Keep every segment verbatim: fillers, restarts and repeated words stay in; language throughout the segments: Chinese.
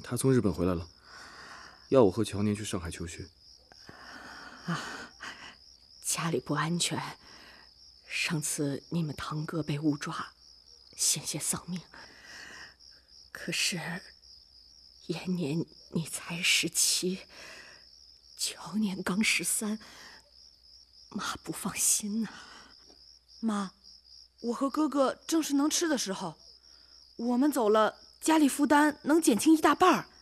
他从日本回来了，要我和乔年去上海求学。 啊，家里不安全，上次你们堂哥被误抓，险些丧命。可是延年你才十七，乔年刚十三，妈不放心呐。 妈，我和哥哥正是能吃的时候，我们走了，家里负担能减轻一大半儿。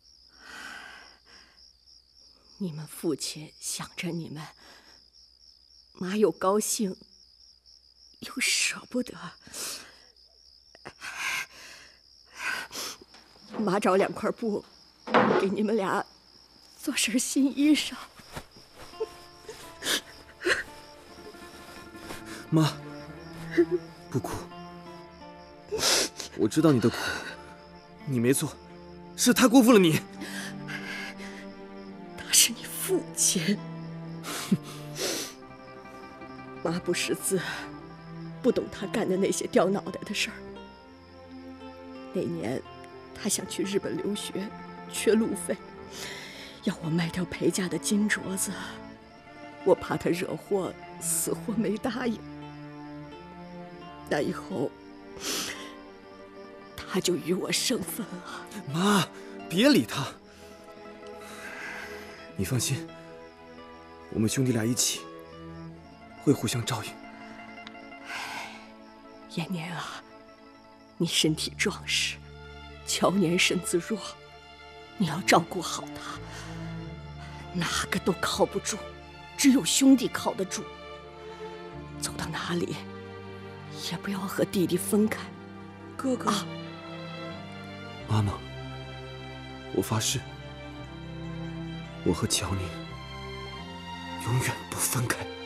你们父亲想着你们，妈又高兴又舍不得。妈找两块布，给你们俩做身新衣裳。 妈，不哭，我知道你的苦，你没错，是他辜负了你。 他是你父亲。妈不识字，不懂他干的那些掉脑袋的事儿。那年他想去日本留学，缺路费，要我卖掉裴家的金镯子，我怕他惹祸，死活没答应。那以后他就与我生分了。 妈，别理他，你放心，我们兄弟俩一起会互相照应。 延年啊，你身体壮实，乔年身子弱，你要照顾好他。哪个都靠不住，只有兄弟靠得住。走到哪里也不要和弟弟分开。 哥哥， 啊， 妈妈，我发誓，我和乔宁永远不分开。